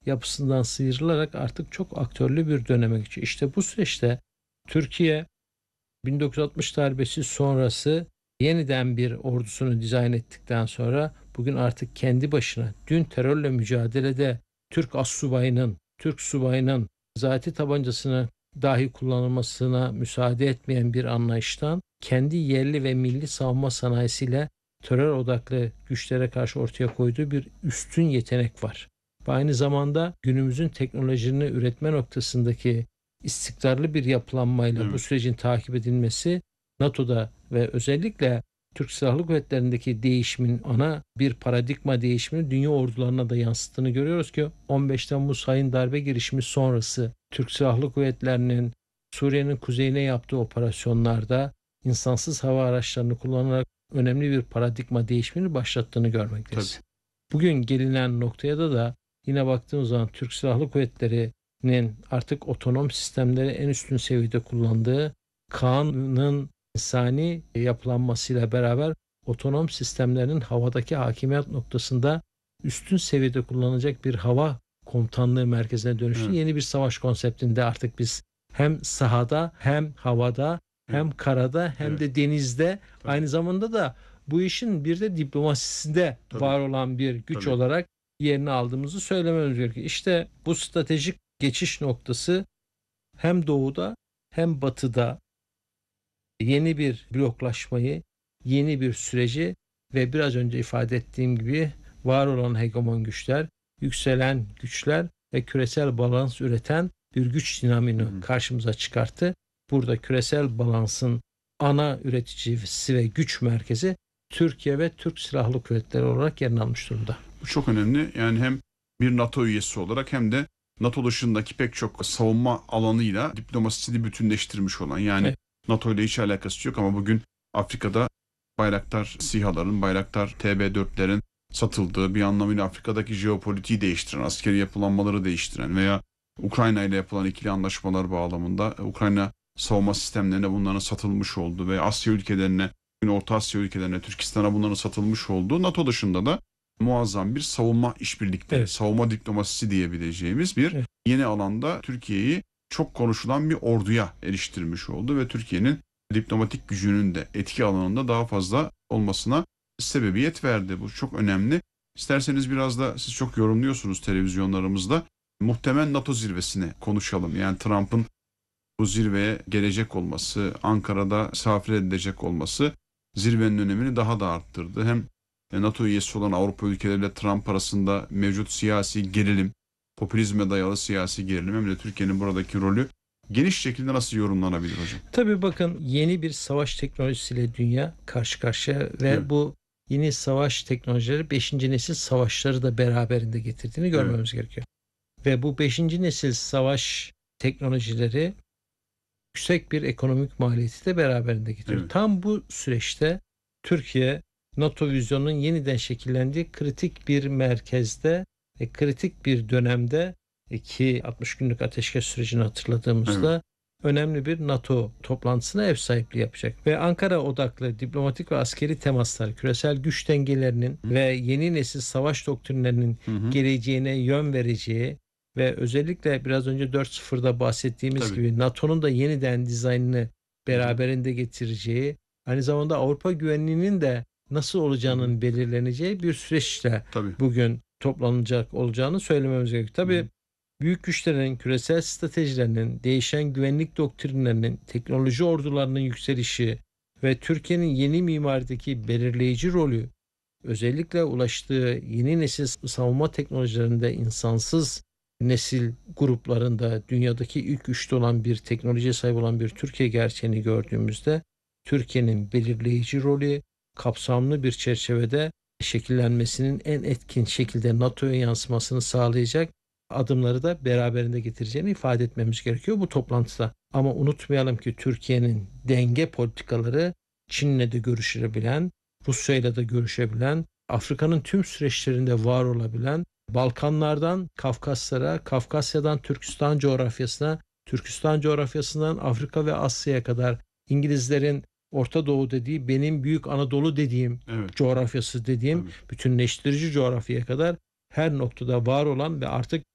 yapısından sıyrılarak artık çok aktörlü bir döneme geçiyor. İşte bu süreçte Türkiye 1960 darbesi sonrası yeniden bir ordusunu dizayn ettikten sonra bugün artık kendi başına dün terörle mücadelede Türk subayının zati tabancasına dahi kullanılmasına müsaade etmeyen bir anlayıştan kendi yerli ve milli savunma sanayisiyle terör odaklı güçlere karşı ortaya koyduğu bir üstün yetenek var. Ve aynı zamanda günümüzün teknolojini üretme noktasındaki istikrarlı bir yapılanmayla bu sürecin takip edilmesi NATO'da ve özellikle Türk Silahlı Kuvvetleri'ndeki değişimin ana bir paradigma değişimini dünya ordularına da yansıttığını görüyoruz ki 15 Temmuz hain darbe girişimi sonrası Türk Silahlı Kuvvetleri'nin Suriye'nin kuzeyine yaptığı operasyonlarda insansız hava araçlarını kullanarak önemli bir paradigma değişimini başlattığını görmekteyiz. Tabii. Bugün gelinen noktaya da yine baktığımız zaman Türk Silahlı Kuvvetleri'nin artık otonom sistemleri en üstün seviyede kullandığı, Kaan'ın insani yapılanmasıyla beraber otonom sistemlerin havadaki hakimiyet noktasında üstün seviyede kullanılacak bir hava komutanlığı merkezine dönüştü. Evet. Yeni bir savaş konseptinde artık biz hem sahada hem havada hem karada hem de denizde aynı zamanda da bu işin bir de diplomasisinde var olan bir güç olarak yerini aldığımızı söylememiz gerekiyor. İşte bu stratejik geçiş noktası hem doğuda hem batıda yeni bir bloklaşmayı, yeni bir süreci ve biraz önce ifade ettiğim gibi var olan hegemon güçler, yükselen güçler ve küresel balans üreten bir güç dinamini karşımıza çıkarttı. Burada küresel balansın ana üreticisi ve güç merkezi Türkiye ve Türk Silahlı Kuvvetleri olarak yerini almış durumda. Bu çok önemli. Yani hem bir NATO üyesi olarak hem de NATO dışındaki pek çok savunma alanıyla diplomasisini bütünleştirmiş olan, yani NATO ile hiç alakası yok ama bugün Afrika'da Bayraktar SİHA'ların, Bayraktar TB4'lerin satıldığı, bir anlamıyla Afrika'daki jeopolitiği değiştiren, askeri yapılanmaları değiştiren veya Ukrayna ile yapılan ikili anlaşmalar bağlamında Ukrayna savunma sistemlerine bunların satılmış olduğu ve Asya ülkelerine, Orta Asya ülkelerine, Türkistan'a bunların satılmış olduğu, NATO dışında da muazzam bir savunma işbirlikleri, savunma diplomasisi diyebileceğimiz bir yeni alanda Türkiye'yi çok konuşulan bir orduya eriştirmiş oldu ve Türkiye'nin diplomatik gücünün de etki alanında daha fazla olmasına sebebiyet verdi. Bu çok önemli. İsterseniz biraz da siz çok yorumluyorsunuz televizyonlarımızda. Muhtemel NATO zirvesini konuşalım. Yani Trump'ın bu zirveye gelecek olması, Ankara'da misafir edilecek olması zirvenin önemini daha da arttırdı. Hem NATO üyesi olan Avrupa ülkeleriyle Trump arasında mevcut siyasi gerilim, popülizme dayalı siyasi gerilim hem de Türkiye'nin buradaki rolü geniş şekilde nasıl yorumlanabilir hocam? Tabii bakın, yeni bir savaş teknolojisiyle dünya karşı karşıya ve bu yeni savaş teknolojileri 5. nesil savaşları da beraberinde getirdiğini görmemiz gerekiyor. Ve bu 5. nesil savaş teknolojileri yüksek bir ekonomik maliyeti de beraberinde getiriyor. Tam bu süreçte Türkiye, NATO vizyonunun yeniden şekillendiği kritik bir merkezde ve kritik bir dönemde ki 60 günlük ateşkes sürecini hatırladığımızda önemli bir NATO toplantısına ev sahipliği yapacak. Ve Ankara odaklı diplomatik ve askeri temaslar, küresel güç dengelerinin ve yeni nesil savaş doktrinlerinin geleceğine yön vereceği ve özellikle biraz önce 4.0'da bahsettiğimiz gibi NATO'nun da yeniden dizaynını beraberinde getireceği, aynı zamanda Avrupa güvenliğinin de nasıl olacağının belirleneceği bir süreçle bugün toplanacak olacağını söylememiz gerekiyor. Tabii büyük güçlerin, küresel stratejilerinin, değişen güvenlik doktrinlerinin, teknoloji ordularının yükselişi ve Türkiye'nin yeni mimarideki belirleyici rolü, özellikle ulaştığı yeni nesil savunma teknolojilerinde insansız nesil gruplarında dünyadaki ilk üçte olan bir teknolojiye sahip olan bir Türkiye gerçeğini gördüğümüzde Türkiye'nin belirleyici rolü kapsamlı bir çerçevede şekillenmesinin en etkin şekilde NATO'ya yansımasını sağlayacak adımları da beraberinde getireceğini ifade etmemiz gerekiyor bu toplantıda. Ama unutmayalım ki Türkiye'nin denge politikaları Çin'le de görüşebilen, Rusya'yla da görüşebilen, Afrika'nın tüm süreçlerinde var olabilen, Balkanlardan Kafkaslara, Kafkasya'dan Türkistan coğrafyasına, Türkistan coğrafyasından Afrika ve Asya'ya kadar İngilizlerin Orta Doğu dediği, benim Büyük Anadolu dediğim coğrafyası dediğim bütünleştirici coğrafyaya kadar her noktada var olan ve artık